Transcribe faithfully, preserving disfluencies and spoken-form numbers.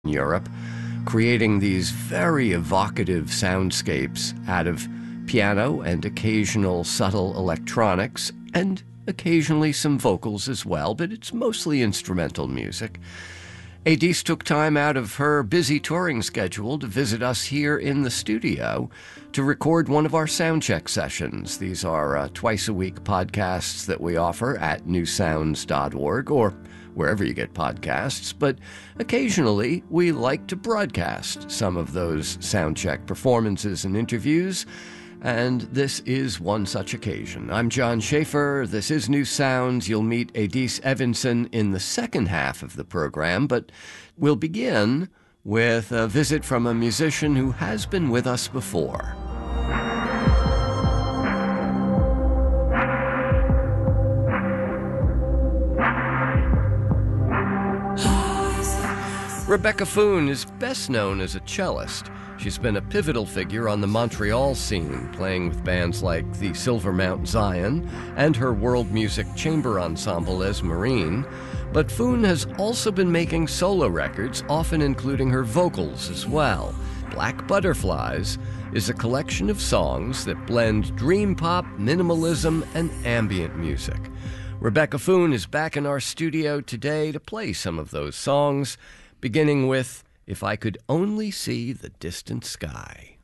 Europe, creating these very evocative soundscapes out of piano and occasional subtle electronics, and occasionally some vocals as well, but it's mostly instrumental music. Adis took time out of her busy touring schedule to visit us here in the studio to record one of our soundcheck sessions. These are uh, twice-a-week podcasts that we offer at new sounds dot org or wherever you get podcasts, but occasionally we like to broadcast some of those soundcheck performances and interviews, and this is one such occasion. I'm John Schaefer. This is New Sounds. You'll meet Adis Evensen in the second half of the program, but we'll begin with a visit from a musician who has been with us before. Rebecca Foon is best known as a cellist. She's been a pivotal figure on the Montreal scene, playing with bands like the Silvermount Zion and her world music chamber ensemble as Marine. But Foon has also been making solo records, often including her vocals as well. Black Butterflies is a collection of songs that blend dream pop, minimalism, and ambient music. Rebecca Foon is back in our studio today to play some of those songs, beginning with If I Could Only See the Distant Sky.